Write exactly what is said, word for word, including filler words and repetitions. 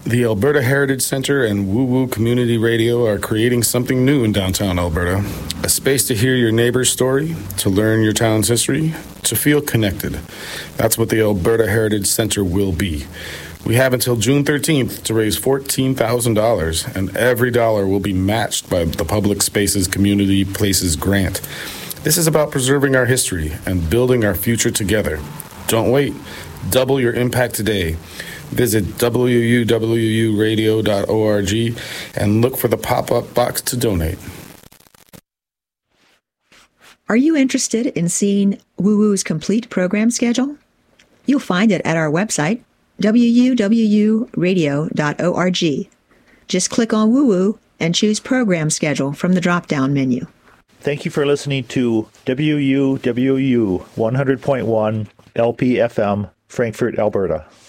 The Alberta Heritage Centre and Woo Woo Community Radio are creating something new in downtown Alberta. A space to hear your neighbor's story, to learn your town's history, to feel connected. That's what the Alberta Heritage Centre will be. We have until June thirteenth to raise fourteen thousand dollars, and every dollar will be matched by the Public Spaces Community Places grant. This is about preserving our history and building our future together. Don't wait. Double your impact today. Visit w u w u radio dot org and look for the pop-up box to donate. Are you interested in seeing Woo Woo's complete program schedule? You'll find it at our website, w u w u radio dot org. Just click on Woo Woo and choose Program Schedule from the drop-down menu. Thank you for listening to W U W U one hundred point one L P F M, Frankfurt, Alberta.